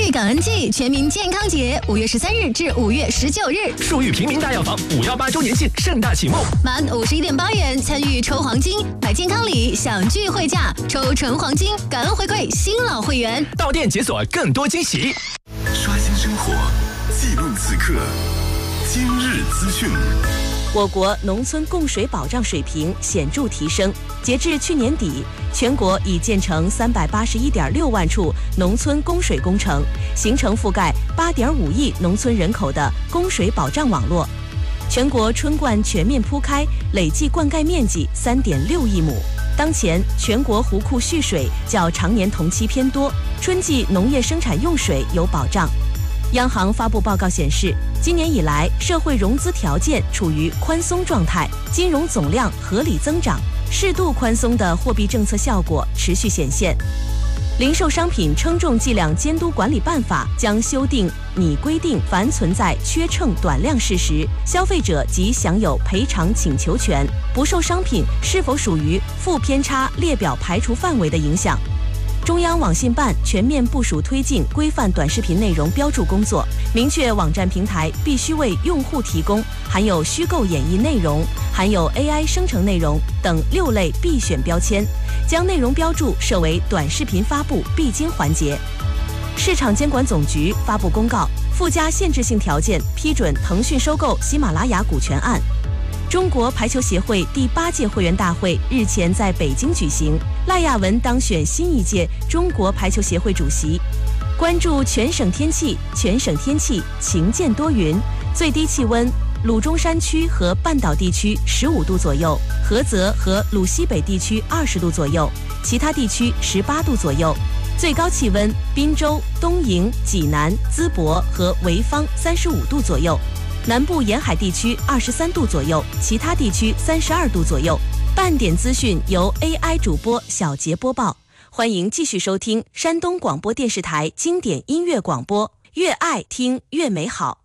育感恩季，全民健康节，5月13日至5月19日， 树玉平民大药房518周年庆盛大启幕， 满51.8元参与抽黄金，买健康礼享聚会价，抽纯黄金，感恩回馈新老会员， 到店解锁更多惊喜。 刷新生活，记录此刻，今日资讯。 我国农村供水保障水平显著提升，截至去年底，全国已建成381.6万处农村供水工程，形成覆盖8.5亿农村人口的供水保障网络。全国春灌全面铺开，累计灌溉面积3.6亿亩。当前，全国湖库蓄水较常年同期偏多，春季农业生产用水有保障。央行发布报告显示，今年以来，社会融资条件处于宽松状态，金融总量合理增长，适度宽松的货币政策效果持续显现。零售商品称重计量监督管理办法将修订拟规定，凡存在缺称短量事实，消费者即享有赔偿请求权，不受商品是否属于负偏差列表排除范围的影响。中央网信办全面部署推进规范短视频内容标注工作，明确网站平台必须为用户提供含有虚构演绎内容、含有 AI 生成内容等6类必选标签，将内容标注设为短视频发布必经环节。市场监管总局发布公告，附加限制性条件批准腾讯收购喜马拉雅股权案。中国排球协会第8届会员大会日前在北京举行，赖亚文当选新一届中国排球协会主席。关注全省天气，全省天气晴间多云，最低气温鲁中山区和半岛地区15度左右，菏泽和鲁西北地区20度左右，其他地区18度左右。最高气温滨州、东营、济南、淄博和潍坊35度左右。南部沿海地区23度左右，其他地区32度左右。半点资讯由 AI 主播小杰播报，欢迎继续收听山东广播电视台经典音乐广播，越爱听越美好。